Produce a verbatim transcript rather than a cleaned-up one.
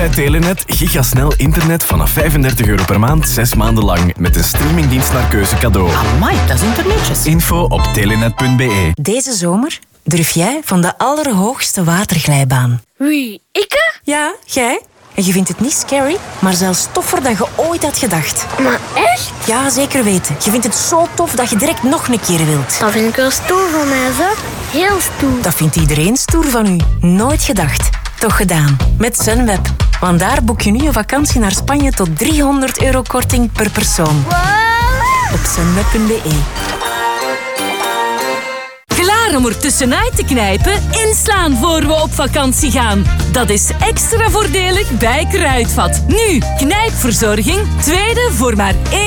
bij Telenet gigasnel internet vanaf vijfendertig euro per maand, zes maanden lang. Met een streamingdienst naar keuze cadeau. Amai, dat is internetjes. Info op telenet punt be. Deze zomer durf jij van de allerhoogste waterglijbaan. Wie, ikke? Ja, jij. En je vindt het niet scary, maar zelfs toffer dan je ooit had gedacht. Maar echt? Ja, zeker weten. Je vindt het zo tof dat je direct nog een keer wilt. Dat vind ik wel stoer van mij, zo. Heel stoer. Dat vindt iedereen stoer van u. Nooit gedacht. Toch gedaan. Met Sunweb. Want daar boek je nu een vakantie naar Spanje tot driehonderd euro korting per persoon. Wow. Op sunweb punt be. Klaar om er tussenuit te knijpen? Inslaan voor we op vakantie gaan. Dat is extra voordelig bij Kruidvat. Nu, knijpverzorging, tweede voor maar één